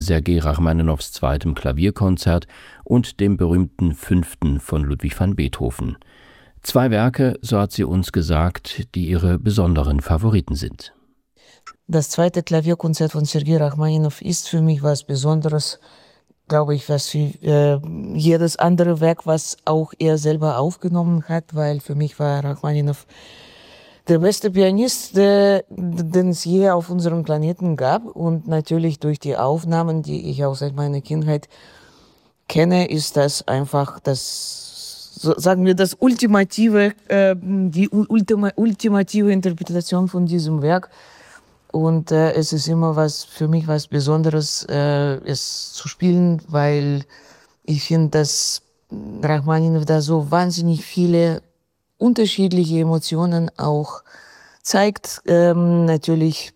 Sergei Rachmaninows zweitem Klavierkonzert und dem berühmten Fünften von Ludwig van Beethoven. 2 Werke, so hat sie uns gesagt, die ihre besonderen Favoriten sind. Das zweite Klavierkonzert von Sergei Rachmaninow ist für mich was Besonderes, glaube ich, was wie jedes andere Werk, was auch er selber aufgenommen hat, weil für mich war Rachmaninow der beste Pianist, den es je auf unserem Planeten gab. Und natürlich durch die Aufnahmen, die ich auch seit meiner Kindheit kenne, ist das einfach das, so sagen wir, das ultimative, die ultimative Interpretation von diesem Werk. Und es ist immer für mich was Besonderes, es zu spielen, weil ich finde, dass Rachmaninow da so wahnsinnig viele unterschiedliche Emotionen auch zeigt. Natürlich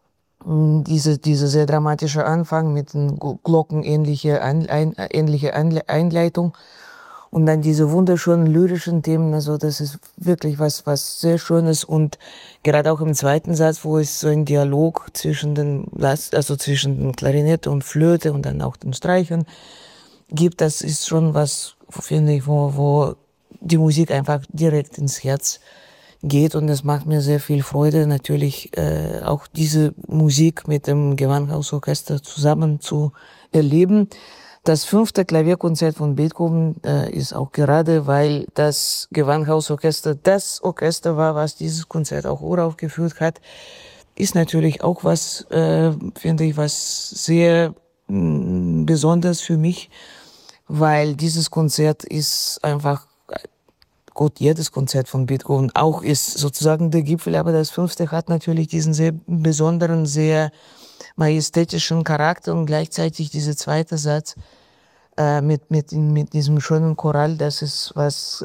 diese sehr dramatische Anfang mit einer glockenähnliche ähnliche Einleitung und dann diese wunderschönen lyrischen Themen. Also das ist wirklich was sehr Schönes, und gerade auch im zweiten Satz, wo es so einen Dialog zwischen zwischen Klarinette und Flöte und dann auch den Streichern gibt, das ist schon was, finde ich, wo die Musik einfach direkt ins Herz geht, und es macht mir sehr viel Freude, natürlich auch diese Musik mit dem Gewandhausorchester zusammen zu erleben. Das 5. Klavierkonzert von Beethoven ist auch gerade, weil das Gewandhausorchester das Orchester war, was dieses Konzert auch uraufgeführt hat, ist natürlich auch was, finde ich, was sehr besonders für mich, weil dieses Konzert ist einfach, gut, jedes Konzert von Beethoven auch ist sozusagen der Gipfel, aber das 5. hat natürlich diesen sehr besonderen, sehr majestätischen Charakter, und gleichzeitig dieser zweite Satz mit diesem schönen Choral, das ist was,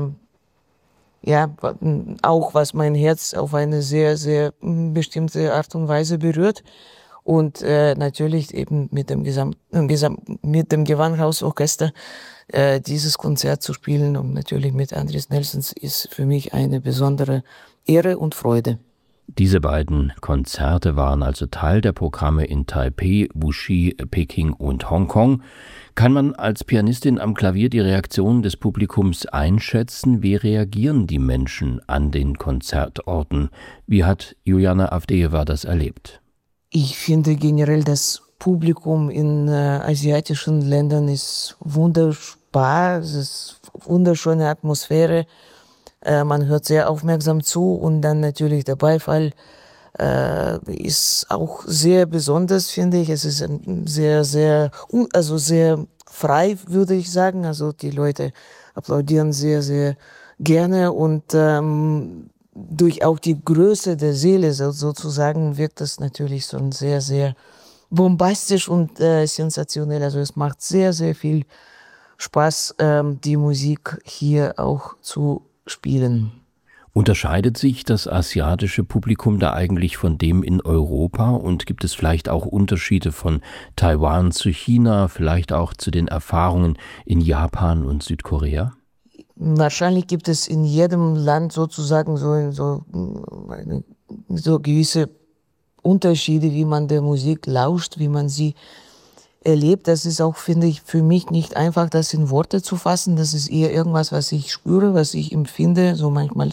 auch was mein Herz auf eine sehr, sehr bestimmte Art und Weise berührt. Und natürlich eben mit dem Gewandhausorchester dieses Konzert zu spielen, und natürlich mit Andris Nelsons, ist für mich eine besondere Ehre und Freude. Diese beiden Konzerte waren also Teil der Programme in Taipei, Wuxi, Peking und Hongkong. Kann man als Pianistin am Klavier die Reaktion des Publikums einschätzen? Wie reagieren die Menschen an den Konzertorten? Wie hat Juliana Avdejewa das erlebt? Ich finde generell, das Publikum in asiatischen Ländern ist wunderbar. Es ist wunderschöne Atmosphäre. Man hört sehr aufmerksam zu, und dann natürlich der Beifall ist auch sehr besonders, finde ich. Es ist sehr, sehr frei, würde ich sagen. Also die Leute applaudieren sehr, sehr gerne, und durch auch die Größe der Seele sozusagen wirkt das natürlich so sehr, sehr bombastisch und sensationell. Also es macht sehr, sehr viel Spaß, die Musik hier auch zu spielen. Unterscheidet sich das asiatische Publikum da eigentlich von dem in Europa, und gibt es vielleicht auch Unterschiede von Taiwan zu China, vielleicht auch zu den Erfahrungen in Japan und Südkorea? Wahrscheinlich gibt es in jedem Land sozusagen so gewisse Unterschiede, wie man der Musik lauscht, wie man sie erlebt. Das ist auch, finde ich, für mich nicht einfach, das in Worte zu fassen. Das ist eher irgendwas, was ich spüre, was ich empfinde. So manchmal,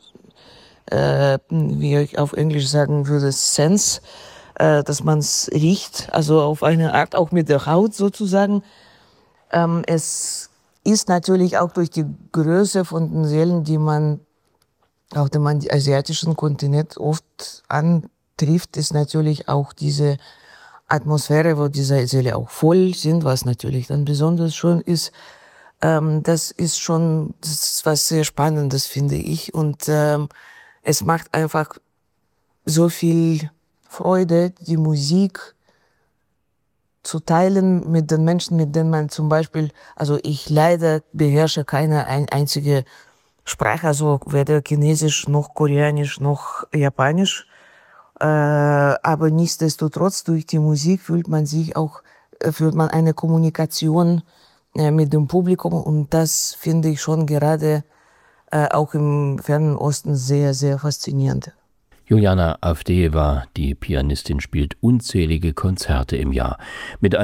wie ich auf Englisch sagen würde, Sense, dass man es riecht. Also auf eine Art auch mit der Haut sozusagen. Es ist natürlich auch durch die Größe von den Seelen, die man auf dem asiatischen Kontinent oft antrifft, ist natürlich auch diese Atmosphäre, wo diese Säle auch voll sind, was natürlich dann besonders schön ist. Das ist was sehr Spannendes, finde ich. Und es macht einfach so viel Freude, die Musik zu teilen mit den Menschen, mit denen man zum Beispiel, also ich leider beherrsche keine einzige Sprache, also weder Chinesisch noch Koreanisch noch Japanisch. Aber nichtsdestotrotz, durch die Musik fühlt man eine Kommunikation mit dem Publikum, und das finde ich schon gerade auch im Fernen Osten sehr, sehr faszinierend. Juliana Avdejewa, die Pianistin, spielt unzählige Konzerte im Jahr. Mit